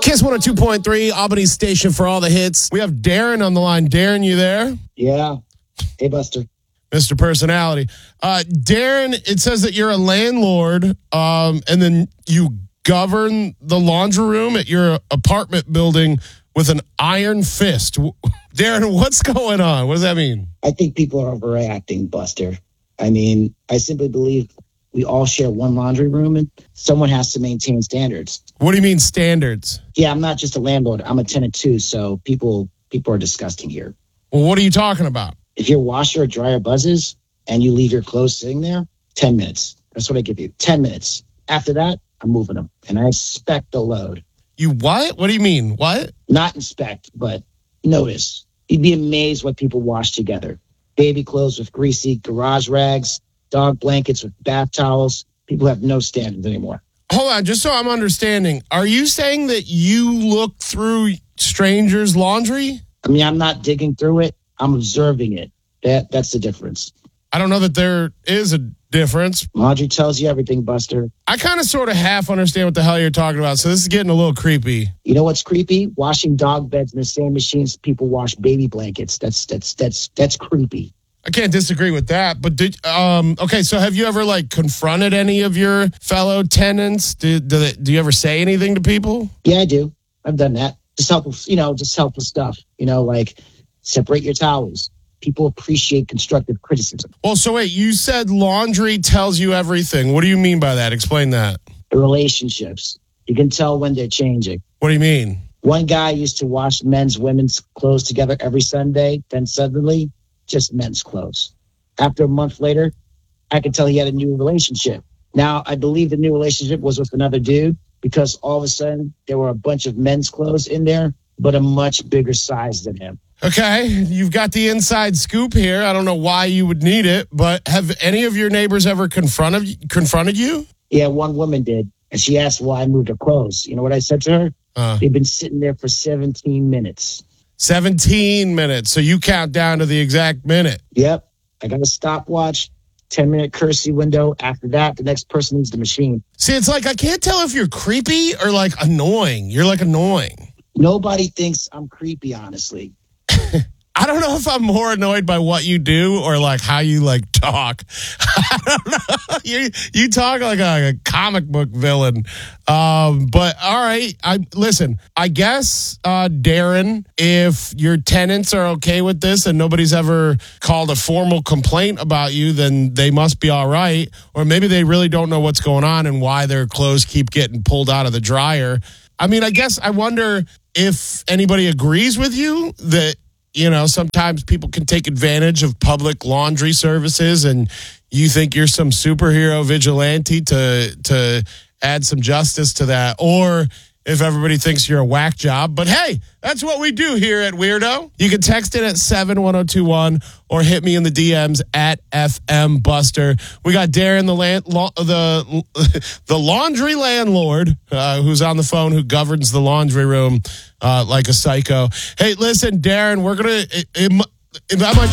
Kiss 102.3, Albany's station for all the hits. We have Darren on the line. Darren, you there? Yeah. Hey, Buster. Mr. Personality. Darren, it says that you're a landlord, and then you govern the laundry room at your apartment building with an iron fist. Darren, what's going on? What does that mean? I think people are overreacting, Buster. I mean, I simply believe we all share one laundry room and someone has to maintain standards. What do you mean standards? Yeah, I'm not just a landlord. I'm a tenant too. So people are disgusting here. Well, what are you talking about? If your washer or dryer buzzes and you leave your clothes sitting there, 10 minutes. That's what I give you. 10 minutes. After that, I'm moving them and I inspect the load. You what? What do you mean? What? Not inspect, but notice. You'd be amazed what people wash together. Baby clothes with greasy garage rags, dog blankets with bath towels. People have no standards anymore. Hold on, just so I'm understanding. Are you saying that you look through strangers' laundry? I mean, I'm not digging through it. I'm observing it. That's the difference. I don't know that there is a difference. Laundry tells you everything, Buster. I kind of sort of half understand what the hell you're talking about, so this is getting a little creepy. You know what's creepy? Washing dog beds in the same machines people wash baby blankets. That's creepy. I can't disagree with that, but okay, so have you ever confronted any of your fellow tenants? Do you ever say anything to people? Yeah, I do. I've done that. Just helpful stuff. Like separate your towels. People appreciate constructive criticism. Well, so wait, you said laundry tells you everything. What do you mean by that? Explain that. The relationships. You can tell when they're changing. What do you mean? One guy used to wash women's clothes together every Sunday. Then suddenly, just men's clothes. After a month later, I could tell he had a new relationship. Now, I believe the new relationship was with another dude because all of a sudden there were a bunch of men's clothes in there, but a much bigger size than him. Okay, you've got the inside scoop here. I don't know why you would need it, but have any of your neighbors ever confronted you? Yeah, one woman did, and she asked why I moved her clothes. You know what I said to her? They've been sitting there for 17 minutes. 17 minutes. So you count down to the exact minute. Yep. I got a stopwatch, 10-minute courtesy window. After that, the next person needs the machine. See, it's I can't tell if you're creepy or annoying. You're annoying. Nobody thinks I'm creepy, honestly. I don't know if I'm more annoyed by what you do or how you talk. I don't know. You talk like a comic book villain. But all right. Listen, I guess, Darren, if your tenants are okay with this and nobody's ever called a formal complaint about you, then they must be all right. Or maybe they really don't know what's going on and why their clothes keep getting pulled out of the dryer. I mean, I wonder if anybody agrees with you that, sometimes people can take advantage of public laundry services and you think you're some superhero vigilante to add some justice to that. Or if everybody thinks you're a whack job. But hey, that's what we do here at Weirdo. You can text in at 71021 or hit me in the DMs at FM Buster. We got Darren, the laundry landlord, who's on the phone, who governs the laundry room like a psycho. Hey, listen, Darren, we're gonna. That might